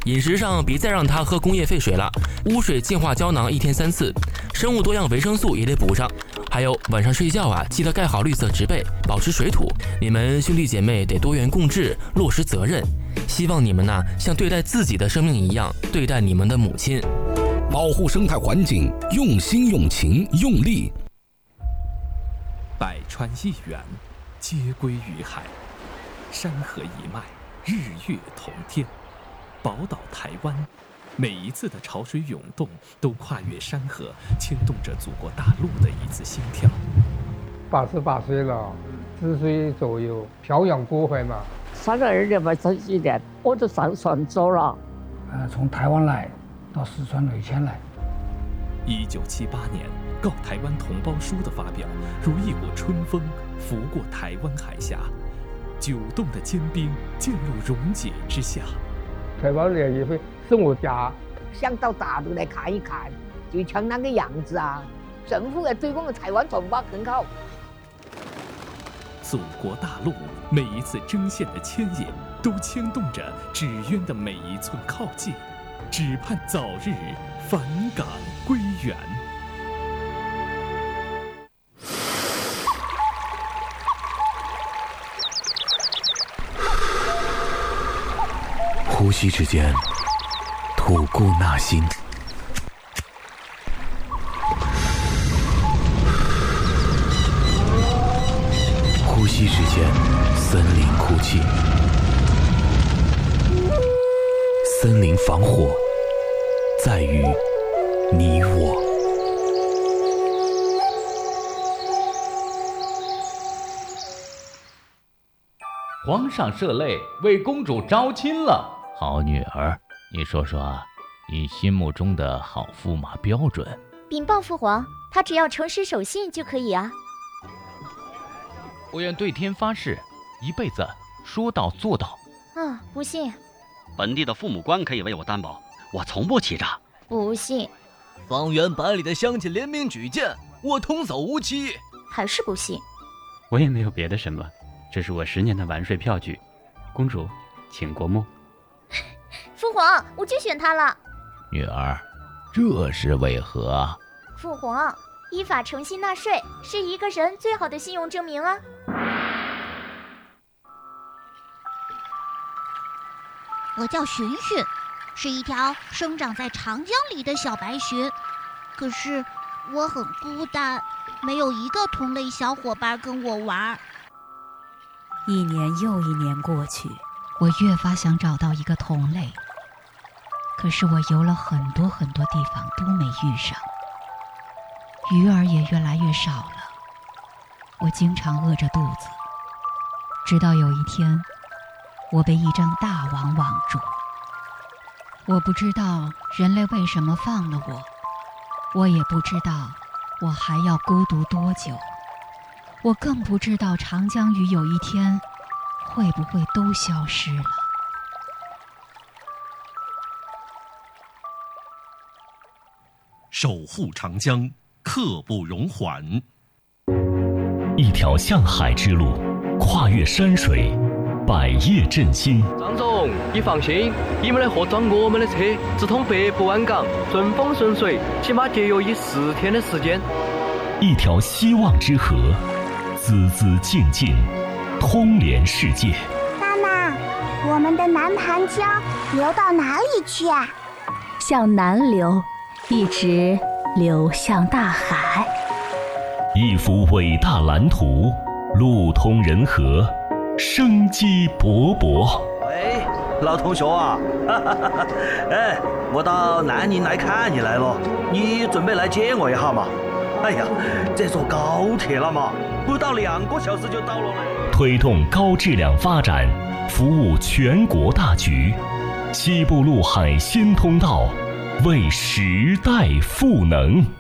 饮食上别再让它喝工业废水了，污水净化胶囊1天3次，生物多样维生素也得补上。还有晚上睡觉啊，记得盖好绿色植被，保持水土。你们兄弟姐妹得多元共治，落实责任。希望你们呢，像对待自己的生命一样对待你们的母亲。 保护生态环境，用心用情用力。 百川一源，皆归于海；山河一脉，日月同天。宝岛台湾，每一次的潮水涌动，都跨越山河，牵动着祖国大陆的一次心跳。 88岁了，10岁左右漂洋过海嘛。 32年吧，3、4年我就上船走了。 从台湾来到四川累迁来。 1978年，《告台湾同胞书》的发表，如一股春风拂过台湾海峡，9洞的坚冰渐入溶解之下。 台湾人也会送我家， 想到大陆来看一看，就像那个样子啊！政府要对我们台湾同胞更好。 祖国大陆每一次针线的牵引，都牵动着纸鸢的每一寸靠近，只盼早日返港归元。 呼吸之间，吐故纳新。呼吸之间，森林哭泣。森林防火，在于你我。 皇上设擂为公主招亲了。 好女儿，你说说，你心目中的好驸马标准？ 禀报父皇，他只要诚实守信就可以啊。 我愿对天发誓，一辈子说到做到。 不信。 本地的父母官可以为我担保，我从不欺诈。 不信。 方圆百里的乡亲联名举荐，我童叟无欺。 还是不信。 我也没有别的什么，这是我10年的完税票据。公主，请过目。 父皇，我就选他了。 女儿，这是为何？ 父皇，依法诚信纳税是一个人最好的信用证明啊。 我叫寻寻，是一条生长在长江里的小白鲟。可是我很孤单，没有一个同类小伙伴跟我玩。 1年又1年过去，我越发想找到一个同类。可是我游了很多地方都没遇上，鱼儿也越来越少了。我经常饿着肚子，直到有一天，我被一张大网网住。我不知道人类为什么放了我，我也不知道我还要孤独多久，我更不知道长江鱼有一天会不会都消失了。 守护长江，刻不容缓。 一条向海之路，跨越山水，百业振兴。 张总，你放心，你们来货装我们的车，直通北部湾港，顺风顺水，起码节约4天的时间。 一条希望之河，孜孜静静，通连世界。 妈妈，我们的南盘江流到哪里去啊？ 向南流，一直流向大海。 一幅伟大蓝图，路通人和，生机勃勃。 喂，老同学啊，哎，我到南宁来看你来了，你准备来接我一下嘛？哎呀，这坐高铁了嘛，不到2个小时就到了嘞。 推动高质量发展，服务全国大局。西部陆海新通道，为时代赋能。